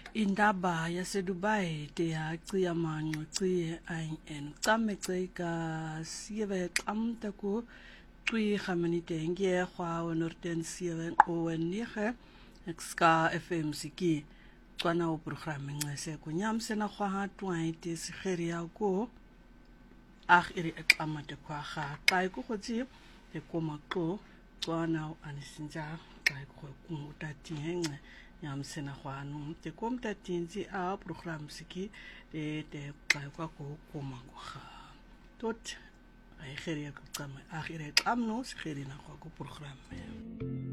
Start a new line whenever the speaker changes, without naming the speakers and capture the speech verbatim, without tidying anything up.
Indaba yaseDubai teyaciya manqoci ayin qameceka sieve qamta ku cwi khamanite ngie khwa wonorten sieve owenige ska F M siki kwana o program ngese ku nyamsena khwa hatwaite sigeria ko ag iri eqamate kwa ga kai ku gotsi te koma ko kwana anisinja kai ku ku tatinge nyamsena khwanu te komta tinzi a program siki te te kai kwa ko koma ko ga tot ai geria ku qama ag iri qamno sigeria na kwa ku program